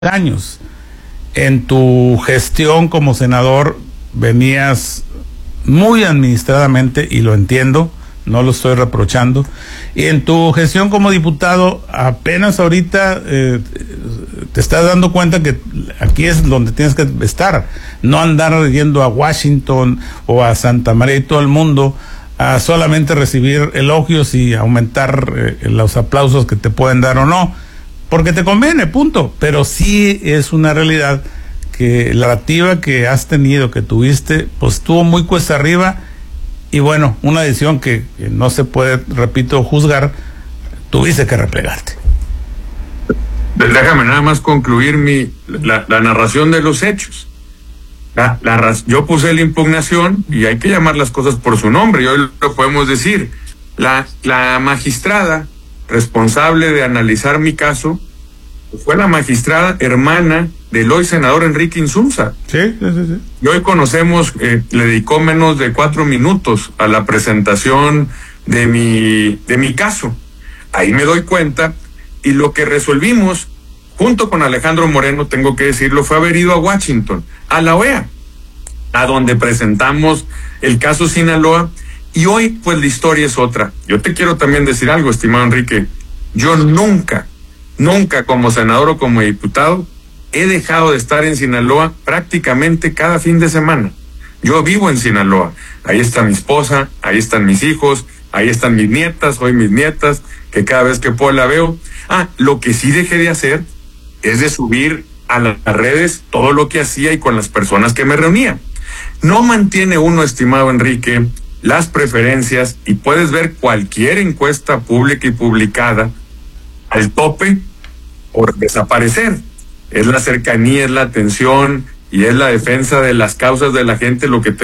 años. En tu gestión como senador venías muy administradamente, y lo entiendo, no lo estoy reprochando, y en tu gestión como diputado apenas ahorita te estás dando cuenta que aquí es donde tienes que estar, no andar yendo a Washington o a Santa María y todo el mundo a solamente recibir elogios y aumentar los aplausos que te pueden dar o no, porque te conviene, punto. Pero sí es una realidad que la activa que has tenido, que tuviste, pues estuvo muy cuesta arriba, y bueno, una decisión que no se puede, repito, juzgar, tuviste que replegarte. Déjame nada más concluir la narración de los hechos. Yo puse la impugnación y hay que llamar las cosas por su nombre, y hoy lo podemos decir. La magistrada responsable de analizar mi caso fue la magistrada hermana del hoy senador Enrique Insunza. Sí. Y hoy conocemos, le dedicó menos de 4 minutos a la presentación de mi caso. Ahí me doy cuenta, y lo que resolvimos, junto con Alejandro Moreno, tengo que decirlo, fue haber ido a Washington, a la OEA, a donde presentamos el caso Sinaloa, y hoy pues la historia es otra. Yo te quiero también decir algo, estimado Enrique. Yo nunca como senador o como diputado he dejado de estar en Sinaloa prácticamente cada fin de semana. Yo vivo en Sinaloa. Ahí está mi esposa, ahí están mis hijos, ahí están mis nietas, hoy mis nietas, que cada vez que puedo la veo. Lo que sí dejé de hacer es de subir a las redes todo lo que hacía y con las personas que me reunía. No mantiene uno, estimado Enrique, las preferencias, y puedes ver cualquier encuesta pública y publicada al tope por desaparecer. Es la cercanía, es la atención y es la defensa de las causas de la gente lo que te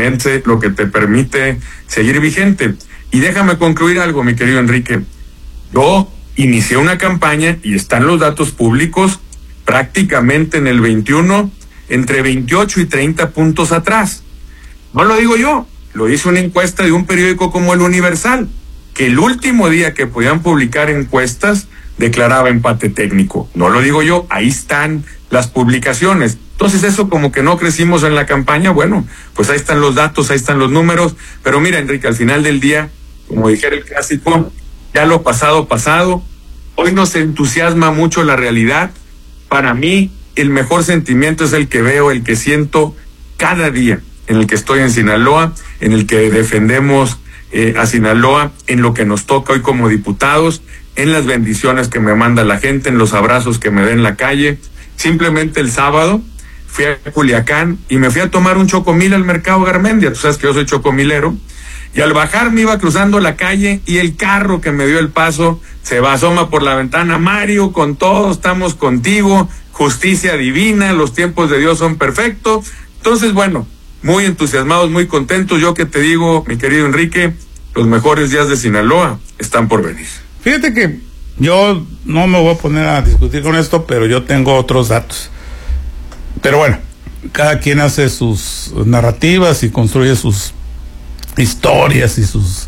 permite seguir vigente. Y déjame concluir algo, mi querido Enrique. Yo inicié una campaña, y están los datos públicos, prácticamente en el 21, entre 28 y 30 puntos atrás. No lo digo yo, lo hizo una encuesta de un periódico como El Universal, que el último día que podían publicar encuestas declaraba empate técnico. No lo digo yo, ahí están las publicaciones. Entonces eso como que no crecimos en la campaña, bueno, pues ahí están los datos, ahí están los números. Pero mira, Enrique, al final del día, como dijera el clásico, ya lo pasado, pasado. Hoy nos entusiasma mucho la realidad. Para mí, el mejor sentimiento es el que veo, el que siento cada día en el que estoy en Sinaloa, en el que defendemos a Sinaloa, en lo que nos toca hoy como diputados, en las bendiciones que me manda la gente, en los abrazos que me da en la calle. Simplemente el sábado fui a Culiacán y me fui a tomar un chocomil al mercado Garmendia. Tú sabes que yo soy chocomilero. Y al bajar me iba cruzando la calle, y el carro que me dio el paso se asoma por la ventana: Mario, con todo, estamos contigo, justicia divina, los tiempos de Dios son perfectos. Entonces, bueno, muy entusiasmados, muy contentos. Yo que te digo, mi querido Enrique, los mejores días de Sinaloa están por venir. Fíjate que yo no me voy a poner a discutir con esto, pero yo tengo otros datos. Pero bueno, cada quien hace sus narrativas y construye sus historias y sus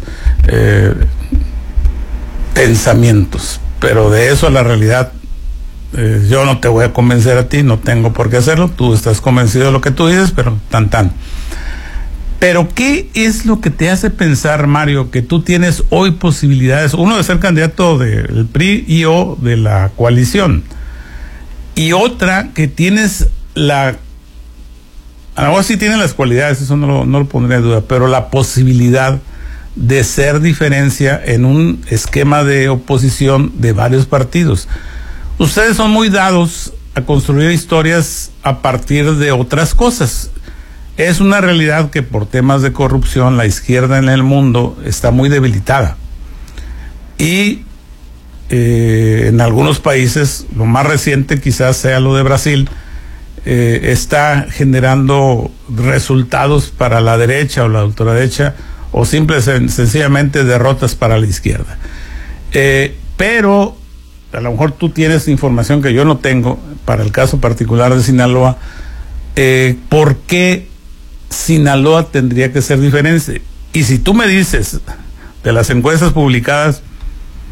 pensamientos. Pero de eso a la realidad, yo no te voy a convencer a ti, no tengo por qué hacerlo. Tú estás convencido de lo que tú dices, pero tan. Pero ¿qué es lo que te hace pensar, Mario, que tú tienes hoy posibilidades, uno, de ser candidato del PRI y o de la coalición, y otra, que tienes a lo mejor sí tienes las cualidades, eso no lo pondré en duda, pero la posibilidad de ser diferencia en un esquema de oposición de varios partidos? Ustedes son muy dados a construir historias a partir de otras cosas. Es una realidad que por temas de corrupción la izquierda en el mundo está muy debilitada, y en algunos países, lo más reciente quizás sea lo de Brasil, está generando resultados para la derecha o la ultraderecha, o sencillamente derrotas para la izquierda. Pero a lo mejor tú tienes información que yo no tengo para el caso particular de Sinaloa. ¿Por qué Sinaloa tendría que ser diferente? Y si tú me dices de las encuestas publicadas,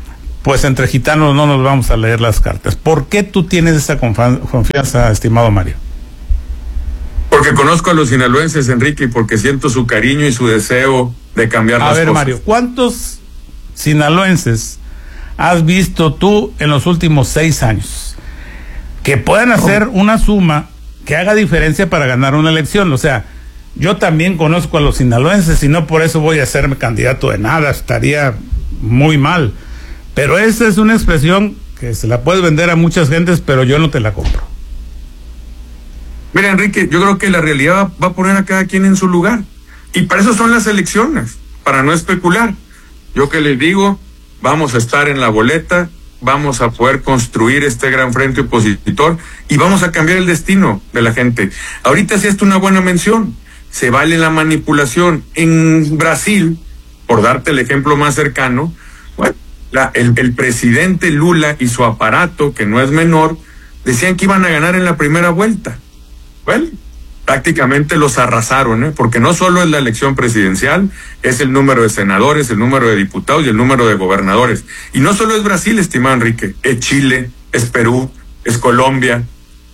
pues entre gitanos no nos vamos a leer las cartas. ¿Por qué tú tienes esa confianza, estimado Mario? Porque conozco a los sinaloenses, Enrique, y porque siento su cariño y su deseo de cambiar las cosas. A ver, Mario, ¿cuántos sinaloenses has visto tú en los últimos 6 años que puedan hacer una suma que haga diferencia para ganar una elección? O sea, yo también conozco a los sinaloenses y no por eso voy a hacerme candidato de nada, estaría muy mal. Pero esa es una expresión que se la puedes vender a muchas gentes, pero yo no te la compro. Mira, Enrique, yo creo que la realidad va a poner a cada quien en su lugar. Y para eso son las elecciones, para no especular. Yo que les digo, vamos a estar en la boleta, vamos a poder construir este gran frente opositor y vamos a cambiar el destino de la gente. Ahorita sí es una buena mención, se vale la manipulación. En Brasil, por darte el ejemplo más cercano, bueno, el presidente Lula y su aparato, que no es menor, decían que iban a ganar en la primera vuelta. Bueno, prácticamente los arrasaron, porque no solo es la elección presidencial, es el número de senadores, el número de diputados y el número de gobernadores. Y no solo es Brasil, estimado Enrique, es Chile, es Perú, es Colombia,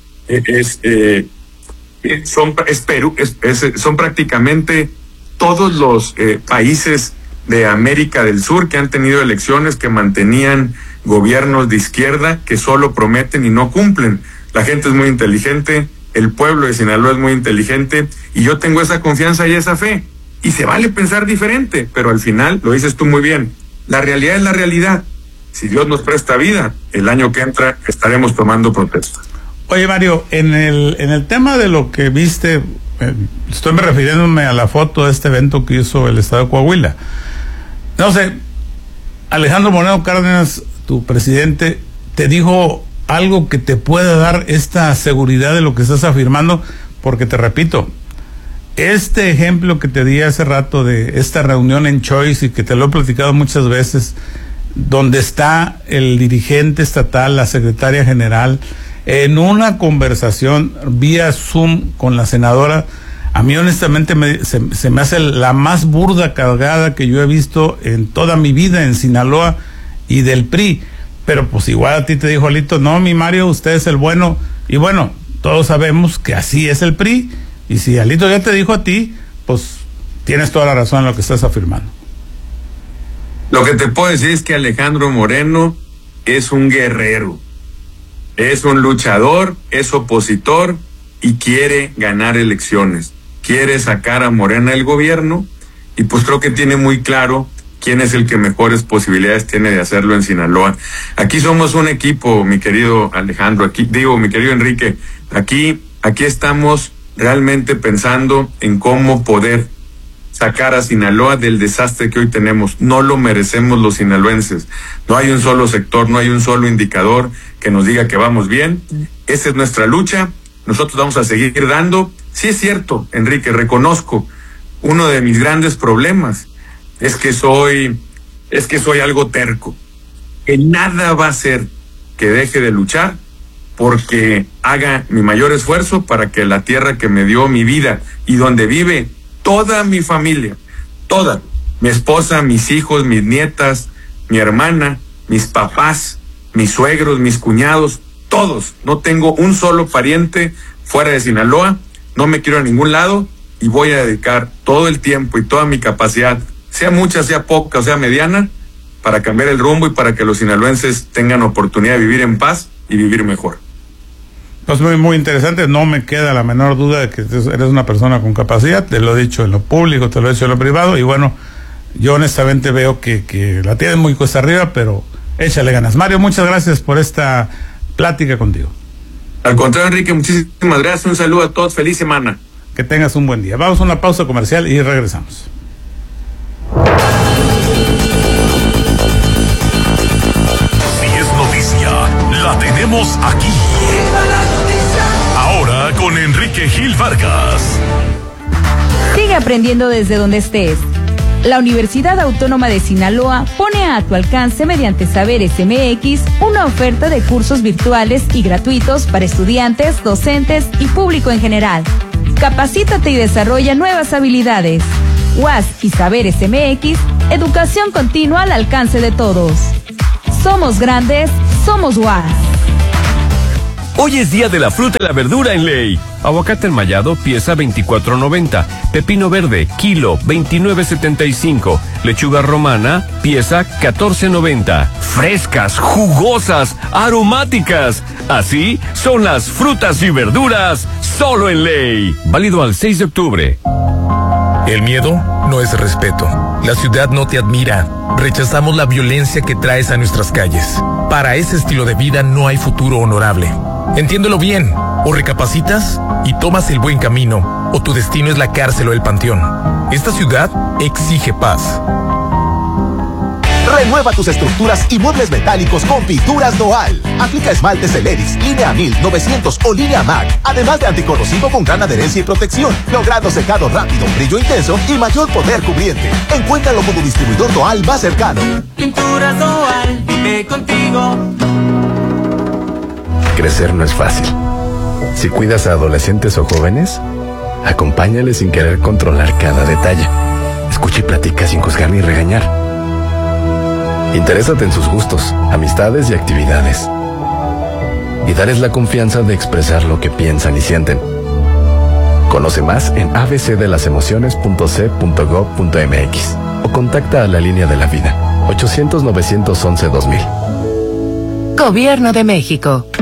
son prácticamente todos los países de América del Sur que han tenido elecciones que mantenían gobiernos de izquierda que solo prometen y no cumplen. La gente es muy inteligente, el pueblo de Sinaloa es muy inteligente y yo tengo esa confianza y esa fe. Y se vale pensar diferente, pero al final, lo dices tú muy bien, la realidad es la realidad. Si Dios nos presta vida, el año que entra estaremos tomando protesta. Oye, Mario, en el tema de lo que viste, estoy refiriéndome a la foto de este evento que hizo el Estado de Coahuila. No sé, Alejandro Moreno Cárdenas, tu presidente, te dijo algo que te pueda dar esta seguridad de lo que estás afirmando, porque te repito, este ejemplo que te di hace rato de esta reunión en Choice y que te lo he platicado muchas veces, donde está el dirigente estatal, la secretaria general, en una conversación vía Zoom con la senadora, a mí honestamente se me hace la más burda cargada que yo he visto en toda mi vida en Sinaloa y del PRI. Pero pues igual a ti te dijo Alito, no, mi Mario, usted es el bueno. Y bueno, todos sabemos que así es el PRI. Y si Alito ya te dijo a ti, pues tienes toda la razón en lo que estás afirmando. Lo que te puedo decir es que Alejandro Moreno es un guerrero, es un luchador, es opositor y quiere ganar elecciones. Quiere sacar a Morena del gobierno y pues creo que tiene muy claro quién es el que mejores posibilidades tiene de hacerlo en Sinaloa. Aquí somos un equipo, mi querido Alejandro, mi querido Enrique, aquí estamos realmente pensando en cómo poder sacar a Sinaloa del desastre que hoy tenemos. No lo merecemos los sinaloenses. No hay un solo sector, no hay un solo indicador que nos diga que vamos bien. Esa es nuestra lucha. Nosotros vamos a seguir dando. Sí es cierto, Enrique, reconozco, uno de mis grandes problemas es que soy algo terco. Que nada va a hacer que deje de luchar porque haga mi mayor esfuerzo para que la tierra que me dio mi vida y donde vive toda mi familia, toda, mi esposa, mis hijos, mis nietas, mi hermana, mis papás, mis suegros, mis cuñados, todos. No tengo un solo pariente fuera de Sinaloa, no me quiero a ningún lado y voy a dedicar todo el tiempo y toda mi capacidad, sea mucha, sea poca, o sea mediana, para cambiar el rumbo y para que los sinaloenses tengan oportunidad de vivir en paz y vivir mejor. Pues muy interesante, no me queda la menor duda de que eres una persona con capacidad, te lo he dicho en lo público, te lo he dicho en lo privado, y bueno, yo honestamente veo que la tienes muy cuesta arriba, pero échale ganas. Mario, muchas gracias por esta plática contigo. Al contrario, Enrique, muchísimas gracias, un saludo a todos, feliz semana. Que tengas un buen día. Vamos a una pausa comercial y regresamos. Si es noticia, la tenemos aquí. Ahora con Enrique Gil Vargas. Sigue aprendiendo desde donde estés. La Universidad Autónoma de Sinaloa pone a tu alcance mediante Saberes MX una oferta de cursos virtuales y gratuitos para estudiantes, docentes y público en general. Capacítate y desarrolla nuevas habilidades. UAS y Saberes MX, educación continua al alcance de todos. Somos grandes, somos UAS. Hoy es día de la fruta y la verdura en Ley. Aguacate enmayado, pieza 24.90. Pepino verde, kilo 29.75. Lechuga romana, pieza 14.90. Frescas, jugosas, aromáticas. Así son las frutas y verduras, solo en Ley. Válido al 6 de octubre. El miedo no es respeto. La ciudad no te admira. Rechazamos la violencia que traes a nuestras calles. Para ese estilo de vida no hay futuro honorable. Entiéndelo bien, o recapacitas y tomas el buen camino, o tu destino es la cárcel o el panteón. Esta ciudad exige paz. Renueva tus estructuras y muebles metálicos con Pinturas Noal. Aplica esmaltes Celeris, línea 1000, 900 o línea MAC, además de anticorrosivo con gran adherencia y protección, logrando secado rápido, brillo intenso y mayor poder cubriente. Encuéntralo como distribuidor Noal más cercano. Pinturas Noal, vive contigo. Crecer no es fácil. Si cuidas a adolescentes o jóvenes, acompáñales sin querer controlar cada detalle. Escucha y platica sin juzgar ni regañar. Interésate en sus gustos, amistades y actividades. Y darles la confianza de expresar lo que piensan y sienten. Conoce más en abcdelasemociones.c.gov.mx o contacta a la línea de la vida 800-911-2000. Gobierno de México.